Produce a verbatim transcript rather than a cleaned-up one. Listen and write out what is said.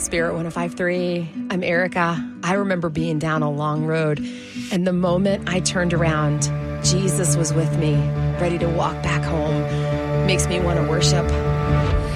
Spirit one oh five point three. I'm Erica. I remember being down a long road, and the moment I turned around, Jesus was with me, ready to walk back home. Makes me want to worship.